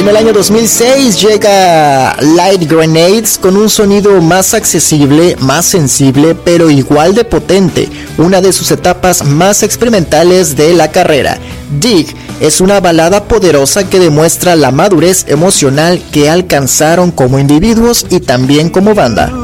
En el año 2006 llega Light Grenades con un sonido más accesible, más sensible, pero igual de potente, una de sus etapas más experimentales de la carrera. Dig es una balada poderosa que demuestra la madurez emocional que alcanzaron como individuos y también como banda.